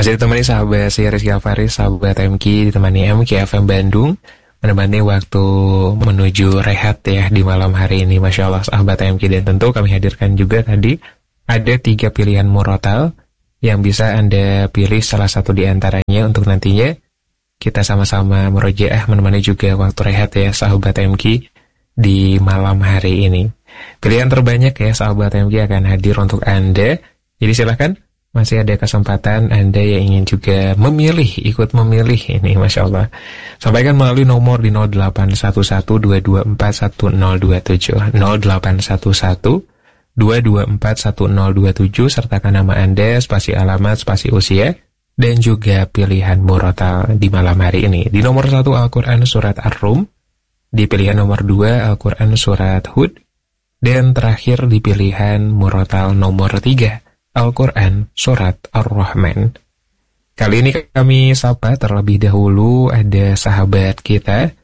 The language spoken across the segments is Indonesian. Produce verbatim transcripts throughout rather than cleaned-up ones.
Masih ditemani sahabat saya Rizky Alfaris, sahabat M K, ditemani M K F M Bandung, menemani waktu menuju rehat ya di malam hari ini. Masya Allah sahabat M K, dan tentu kami hadirkan juga tadi ada tiga pilihan murotal yang bisa Anda pilih salah satu di antaranya untuk nantinya kita sama-sama merojaah menemani juga waktu rehat ya sahabat M K di malam hari ini. Pilihan terbanyak ya sahabat M K akan hadir untuk Anda. Jadi silakan, masih ada kesempatan Anda yang ingin juga memilih, ikut memilih ini, Masya Allah. Sampaikan melalui nomor di nol delapan satu satu dua dua empat satu nol dua tujuh, nol delapan satu satu dua dua empat satu nol dua tujuh, sertakan nama Anda, spasi alamat, spasi usia, dan juga pilihan murotal di malam hari ini. Di nomor satu Al-Quran Surat Ar-Rum, di pilihan nomor dua Al-Quran Surat Hud, dan terakhir di pilihan murotal nomor tiga Al-Quran Surat Ar-Rahman. Kali ini kami sapa terlebih dahulu ada sahabat kita,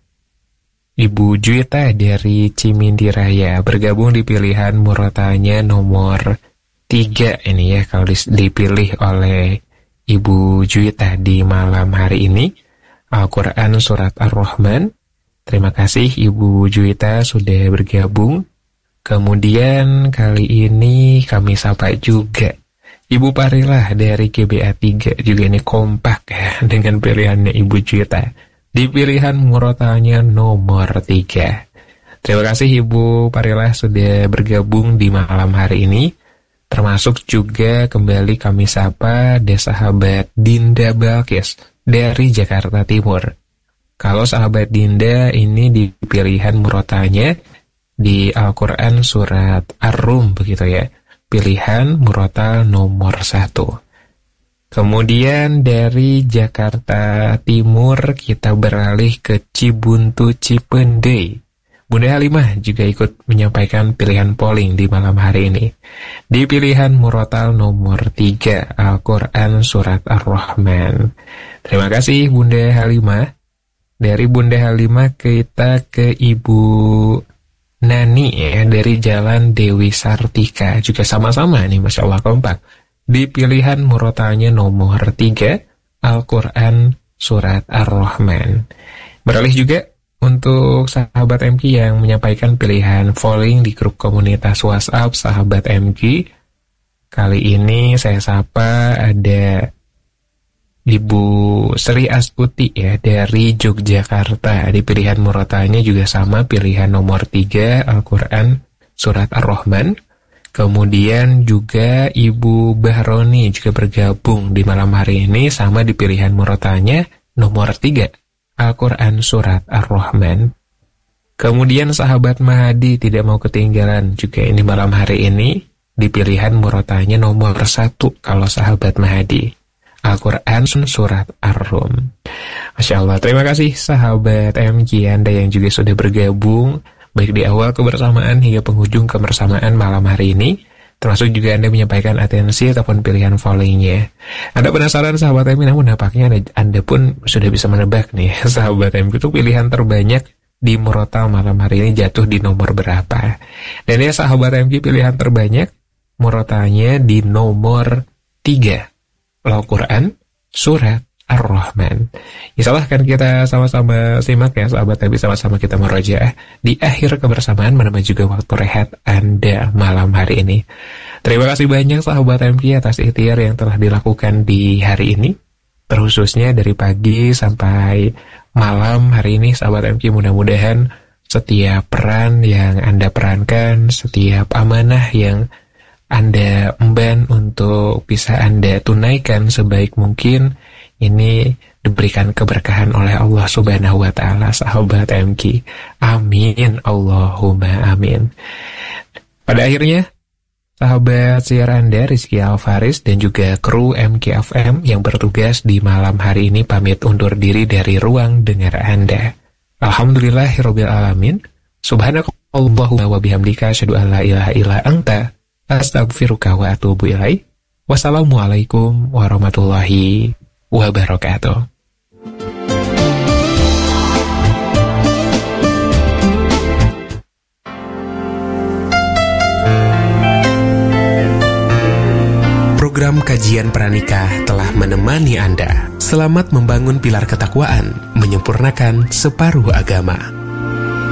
Ibu Juita dari Cimindi Raya, bergabung di pilihan murotalnya nomor tiga ini ya, kalau dipilih oleh Ibu Juita di malam hari ini, Al-Quran Surat Ar-Rahman. Terima kasih Ibu Juita sudah bergabung. Kemudian kali ini kami sapa juga Ibu Parilah dari G B A tiga, juga ini kompak ya dengan pilihannya Ibu Juita di pilihan murotalnya nomor tiga. Terima kasih Ibu Parilah sudah bergabung di malam hari ini. Termasuk juga kembali kami sapa ada sahabat Dinda Balkis dari Jakarta Timur. Kalau sahabat Dinda ini di pilihan murotalnya di Al-Quran Surat Ar-Rum begitu ya, pilihan murotal nomor satu. Kemudian dari Jakarta Timur kita beralih ke Cibuntu Cipendei. Bunda Halimah juga ikut menyampaikan pilihan polling di malam hari ini. Di pilihan murotal nomor tiga Al-Quran Surat Ar-Rahman. Terima kasih Bunda Halimah. Dari Bunda Halimah kita ke Ibu Nani ya, dari Jalan Dewi Sartika, juga sama-sama nih Masya Allah kompak. Di pilihan murotalnya nomor tiga Al-Quran Surat Ar-Rahman. Beralih juga untuk sahabat M K yang menyampaikan pilihan polling di grup komunitas WhatsApp sahabat M K. Kali ini saya sapa ada Ibu Sri Astuti ya dari Yogyakarta. Di pilihan murotalnya juga sama, pilihan nomor tiga Al-Quran Surat Ar-Rahman. Kemudian juga Ibu Bahroni juga bergabung di malam hari ini, sama di pilihan murotalnya nomor tiga Al-Quran Surat Ar-Rahman. Kemudian sahabat Mahadi tidak mau ketinggalan juga ini malam hari ini di pilihan murotalnya nomor satu kalau sahabat Mahadi, Al-Quran Surat Ar-Rum. Masya Allah, terima kasih sahabat M K Anda yang juga sudah bergabung baik di awal kebersamaan hingga penghujung kebersamaan malam hari ini. Termasuk juga Anda menyampaikan atensi ataupun pilihan pollingnya. Anda penasaran sahabat M K, namun nampaknya Anda pun sudah bisa menebak nih sahabat M K itu pilihan terbanyak di murotal malam hari ini jatuh di nomor berapa. Dan ya sahabat M K, pilihan terbanyak murotalnya di nomor tiga Al-Quran Surat Ar-Rahman. Insyaallah kan kita sama-sama simak ya sahabat, tapi sama-sama kita merojaah di akhir kebersamaan menemani juga waktu rehat Anda malam hari ini. Terima kasih banyak sahabat M K atas ikhtiar yang telah dilakukan di hari ini, terkhususnya dari pagi sampai malam hari ini sahabat M K. Mudah-mudahan setiap peran yang Anda perankan, setiap amanah yang Anda emban untuk bisa Anda tunaikan sebaik mungkin, ini diberikan keberkahan oleh Allah Subhanahu wa Ta'ala sahabat M K. Amin, Allahumma amin. Pada akhirnya sahabat siar Anda Rizky Alfaris dan juga kru M K F M yang bertugas di malam hari ini pamit undur diri dari ruang dengar Anda. Alhamdulillahirabbil alamin. Subhanakallahumma wa bihamdika asyhadu an la ilaha illa anta astaghfiruka wa atubu ilaik. Wassalamualaikum warahmatullahi wabarakatuh. program kajian pranikah telah menemani Anda. Selamat membangun pilar ketakwaan, menyempurnakan separuh agama.